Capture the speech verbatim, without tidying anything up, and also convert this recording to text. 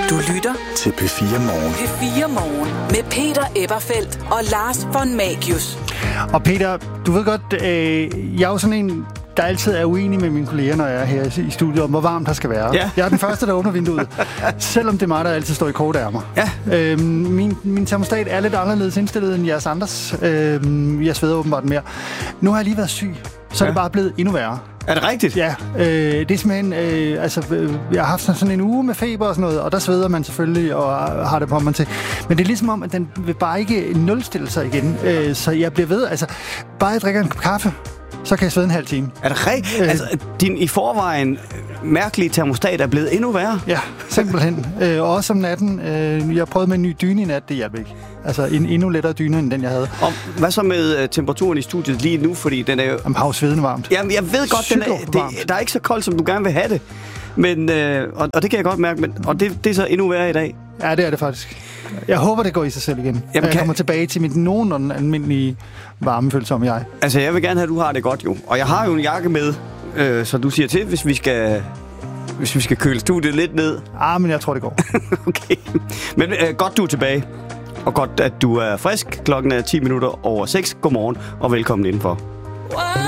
Du lytter til P fire Morgen. P fire Morgen med Peter Eberfeldt og Lars von Magius. Og Peter, du ved godt, øh, jeg er jo sådan en, der altid er uenig med mine kolleger, når jeg er her i studiet, om hvor varmt der skal være. Ja. Jeg er den første, der åbner vinduet, selvom det er mig, der altid står i korte ærmer. Ja. Øhm, min, min termostat er lidt anderledes indstillet end jeres andres. Øhm, jeg sveder åbenbart mere. Nu har jeg lige været syg, så ja. er det bare blevet endnu værre. Er det rigtigt? Ja, øh, det er simpelthen, øh, altså, øh, jeg har haft sådan en uge med feber og sådan noget, og der sveder man selvfølgelig og har det på mig til. Men det er ligesom om, at den vil bare ikke nulstille sig igen, øh, så jeg bliver ved, altså, bare jeg drikker en kop kaffe, så kan jeg svede en halv time. Er det rigtigt? Øh, altså, din i forvejen mærkelige termostat er blevet endnu værre? Ja, simpelthen. øh, og også om natten, øh, jeg prøvede med en ny dyne i nat, det hjalp ikke. Altså en endnu lettere dyne, end den jeg havde. Og hvad så med uh, temperaturen i studiet lige nu, fordi den er jo... Jamen, har jo svedende varmt. Jamen, jeg ved godt, den er, det, der er ikke så koldt, som du gerne vil have det. Men, øh, og, og det kan jeg godt mærke, men, og det, det er så endnu værre i dag. Ja, det er det faktisk. Jeg håber, det går i sig selv igen. Jamen, jeg kan... kommer tilbage til mit nogenlunde almindelige varmefølsomme jeg. Altså, jeg vil gerne have, at du har det godt jo. Og jeg har jo en jakke med, øh, så du siger til, hvis vi skal... Hvis vi skal køle studiet lidt ned. Ah, men jeg tror, det går. Okay. Men øh, godt, du er tilbage. Og godt, at du er frisk. Klokken er ti minutter over seks. Godmorgen og velkommen indenfor.